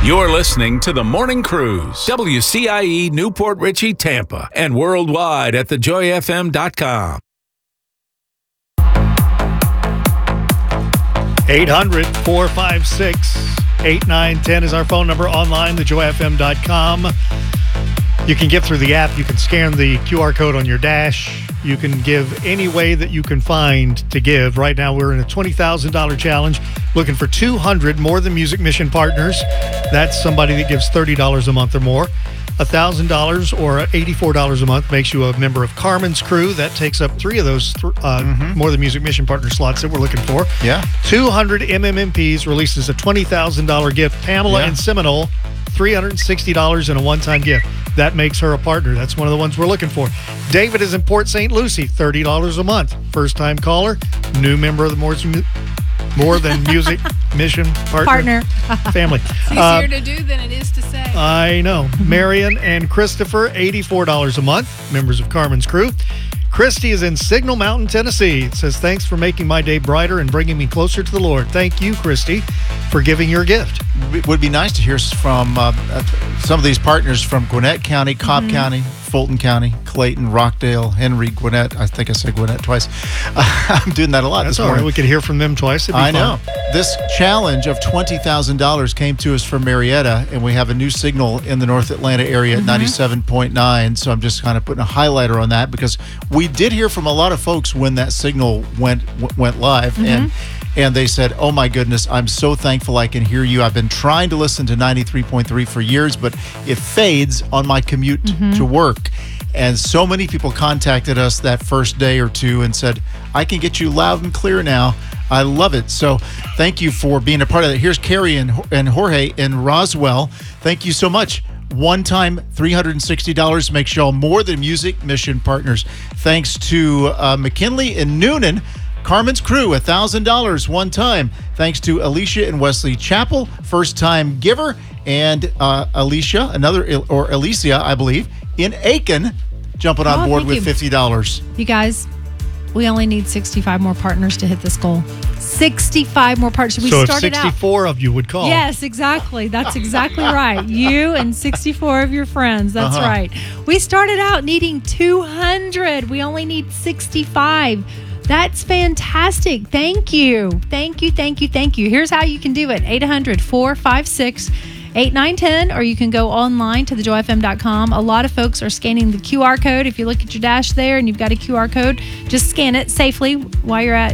You're listening to The Morning Cruise, WCIE Newport Richey, Tampa, and worldwide at thejoyfm.com. 800-456-8910 is our phone number. Online, thejoyfm.com. You can give through the app. You can scan the QR code on your dash. You can give any way that you can find to give. Right now, we're in a $20,000 challenge, looking for 200 More Than Music Mission partners. That's somebody that gives $30 a month or more. $1,000 or $84 a month makes you a member of Carmen's Crew. That takes up three of those More Than Music Mission partner slots that we're looking for. Yeah. 200 MMMPs releases a $20,000 gift. Pamela in Seminole, $360 and a one-time gift. That makes her a partner. That's one of the ones we're looking for. David is in Port St. Lucie, $30 a month. First-time caller, new member of the More Than Music Mission partner family. It's easier to do than it is to say. I know. Marion and Christopher, $84 a month, members of Carmen's Crew. Christy is in Signal Mountain, Tennessee. It says, thanks for making my day brighter and bringing me closer to the Lord. Thank you, Christy, for giving your gift. It would be nice to hear from some of these partners from Gwinnett County, Cobb County, Fulton County, Clayton, Rockdale, Henry, Gwinnett. I think I said Gwinnett twice. I'm doing that a lot this morning. Right. We could hear from them twice. I know. This challenge of $20,000 came to us from Marietta, and we have a new signal in the North Atlanta area at 97.9. So I'm just kind of putting a highlighter on that because we did hear from a lot of folks when that signal went live, and they said, oh my goodness, I'm so thankful I can hear you. I've been trying to listen to 93.3 for years, but it fades on my commute to work. And so many people contacted us that first day or two and said, I can get you loud and clear now. I love it. So thank you for being a part of that. Here's Carrie and Jorge in Roswell. Thank you so much. One-time $360 makes y'all More Than Music Mission partners. Thanks to McKinley and Noonan. Carmen's Crew, $1,000 one time. Thanks to Alicia and Wesley Chapel, first-time giver, and Alicia, Alicia, I believe, in Aiken, jumping on board with $50. You guys, we only need 65 more partners to hit this goal. 65 more partners. So if 64 of you would call. Yes, exactly. That's exactly right. You and 64 of your friends. That's right. We started out needing 200. We only need 65. That's fantastic. Thank you. Thank you, thank you, thank you. Here's how you can do it. 800-456-8910, or you can go online to thejoyfm.com. A lot of folks are scanning the QR code. If you look at your dash there and you've got a QR code, just scan it safely while you're at